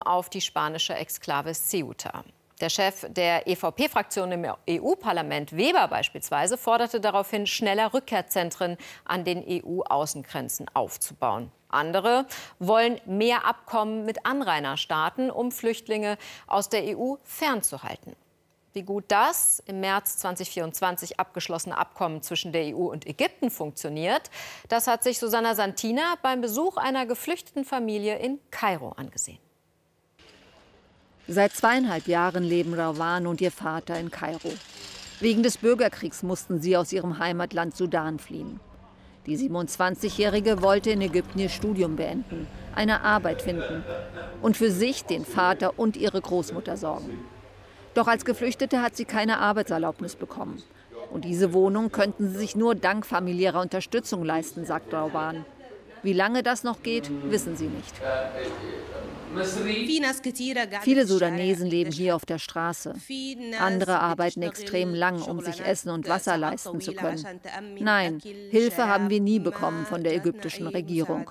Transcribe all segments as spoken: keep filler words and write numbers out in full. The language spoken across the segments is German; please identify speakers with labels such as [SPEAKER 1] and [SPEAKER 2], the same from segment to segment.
[SPEAKER 1] auf die spanische Exklave Ceuta. Der Chef der E V P-Fraktion im E U-Parlament, Weber beispielsweise, forderte daraufhin, schneller Rückkehrzentren an den E U-Außengrenzen aufzubauen. Andere wollen mehr Abkommen mit Anrainerstaaten, um Flüchtlinge aus der E U fernzuhalten. Wie gut das im März zweitausendvierundzwanzig abgeschlossene Abkommen zwischen der E U und Ägypten funktioniert, das hat sich Susanna Santina beim Besuch einer geflüchteten Familie in Kairo angesehen.
[SPEAKER 2] Seit zweieinhalb Jahren leben Rawan und ihr Vater in Kairo. Wegen des Bürgerkriegs mussten sie aus ihrem Heimatland Sudan fliehen. Die siebenundzwanzigjährige wollte in Ägypten ihr Studium beenden, eine Arbeit finden und für sich, den Vater und ihre Großmutter sorgen. Doch als Geflüchtete hat sie keine Arbeitserlaubnis bekommen. Und diese Wohnung könnten sie sich nur dank familiärer Unterstützung leisten, sagt Rawan. Wie lange das noch geht, wissen sie nicht. Viele Sudanesen leben hier auf der Straße. Andere arbeiten extrem lang, um sich Essen und Wasser leisten zu können. Nein, Hilfe haben wir nie bekommen von der ägyptischen Regierung.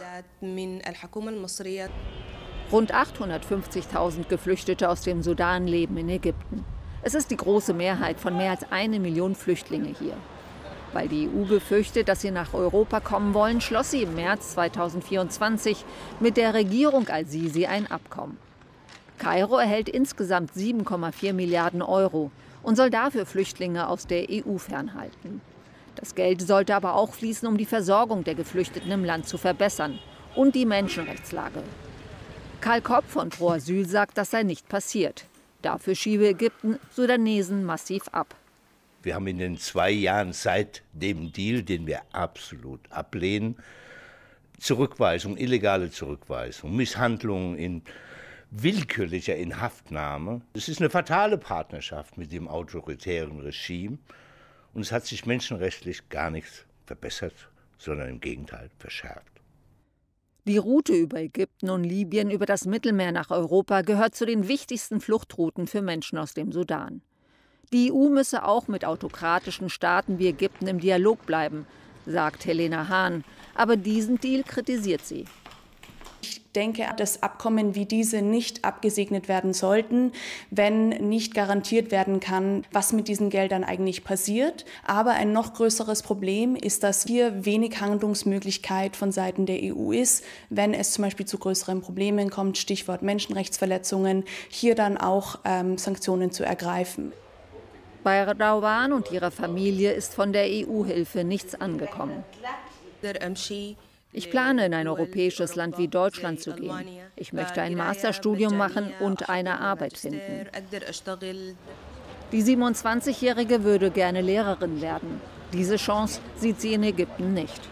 [SPEAKER 2] Rund achthundertfünfzigtausend Geflüchtete aus dem Sudan leben in Ägypten. Es ist die große Mehrheit von mehr als eine Million Flüchtlinge hier. Weil die E U befürchtet, dass sie nach Europa kommen wollen, schloss sie im März zweitausendvierundzwanzig mit der Regierung al-Sisi ein Abkommen. Kairo erhält insgesamt sieben Komma vier Milliarden Euro und soll dafür Flüchtlinge aus der E U fernhalten. Das Geld sollte aber auch fließen, um die Versorgung der Geflüchteten im Land zu verbessern und die Menschenrechtslage. Karl Kopp von Pro Asyl sagt, das sei nicht passiert. Dafür schiebe Ägypten Sudanesen massiv ab.
[SPEAKER 3] Wir haben in den zwei Jahren seit dem Deal, den wir absolut ablehnen, Zurückweisung, illegale Zurückweisung, Misshandlungen in willkürlicher Inhaftnahme. Es ist eine fatale Partnerschaft mit dem autoritären Regime. Und es hat sich menschenrechtlich gar nichts verbessert, sondern im Gegenteil verschärft.
[SPEAKER 2] Die Route über Ägypten und Libyen über das Mittelmeer nach Europa gehört zu den wichtigsten Fluchtrouten für Menschen aus dem Sudan. Die E U müsse auch mit autokratischen Staaten wie Ägypten im Dialog bleiben, sagt Helena Hahn. Aber diesen Deal kritisiert sie.
[SPEAKER 4] Ich denke, dass Abkommen wie diese nicht abgesegnet werden sollten, wenn nicht garantiert werden kann, was mit diesen Geldern eigentlich passiert. Aber ein noch größeres Problem ist, dass hier wenig Handlungsmöglichkeit von Seiten der E U ist, wenn es zum Beispiel zu größeren Problemen kommt, Stichwort Menschenrechtsverletzungen, hier dann auch ähm, Sanktionen zu ergreifen.
[SPEAKER 2] Bei Rawan und ihrer Familie ist von der E U-Hilfe nichts angekommen. Ich plane, in ein europäisches Land wie Deutschland zu gehen. Ich möchte ein Masterstudium machen und eine Arbeit finden. Die siebenundzwanzigjährige würde gerne Lehrerin werden. Diese Chance sieht sie in Ägypten nicht.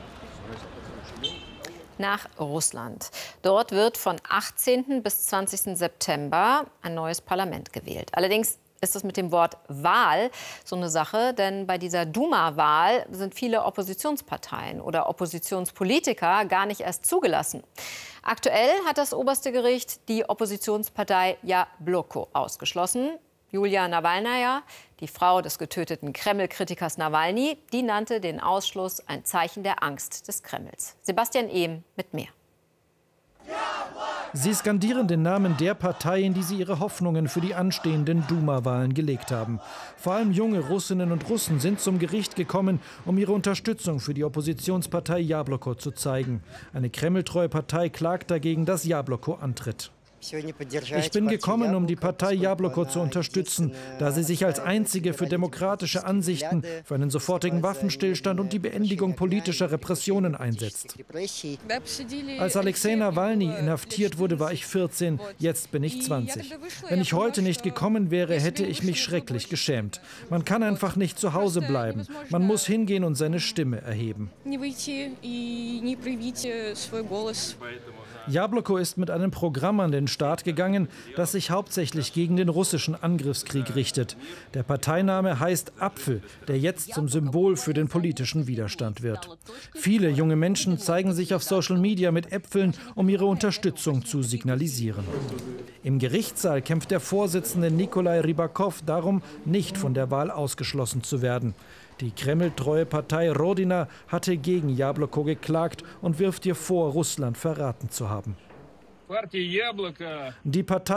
[SPEAKER 1] Nach Russland. Dort wird von achtzehnten bis zwanzigsten September ein neues Parlament gewählt. Allerdings ist es mit dem Wort Wahl so eine Sache, denn bei dieser Duma-Wahl sind viele Oppositionsparteien oder Oppositionspolitiker gar nicht erst zugelassen. Aktuell hat das oberste Gericht die Oppositionspartei Jabloko ausgeschlossen. Julia Nawalnaja, die Frau des getöteten Kreml-Kritikers Nawalny, die nannte den Ausschluss ein Zeichen der Angst des Kremls. Sebastian Ehm mit mehr.
[SPEAKER 5] Sie skandieren den Namen der Partei, in die sie ihre Hoffnungen für die anstehenden Duma-Wahlen gelegt haben. Vor allem junge Russinnen und Russen sind zum Gericht gekommen, um ihre Unterstützung für die Oppositionspartei Jabloko zu zeigen. Eine kremltreue Partei klagt dagegen, dass Jabloko antritt. Ich bin gekommen, um die Partei Jabloko zu unterstützen, da sie sich als einzige für demokratische Ansichten, für einen sofortigen Waffenstillstand und die Beendigung politischer Repressionen einsetzt. Als Alexei Nawalny inhaftiert wurde, war ich vierzehn, jetzt bin ich zwanzig. Wenn ich heute nicht gekommen wäre, hätte ich mich schrecklich geschämt. Man kann einfach nicht zu Hause bleiben. Man muss hingehen und seine Stimme erheben. Jabloko ist mit einem Programm an den Start gegangen, das sich hauptsächlich gegen den russischen Angriffskrieg richtet. Der Parteiname heißt Apfel, der jetzt zum Symbol für den politischen Widerstand wird. Viele junge Menschen zeigen sich auf Social Media mit Äpfeln, um ihre Unterstützung zu signalisieren. Im Gerichtssaal kämpft der Vorsitzende Nikolai Rybakov darum, nicht von der Wahl ausgeschlossen zu werden. Die kremltreue Partei Rodina hatte gegen Jabloko geklagt und wirft ihr vor, Russland verraten zu haben. Die Partei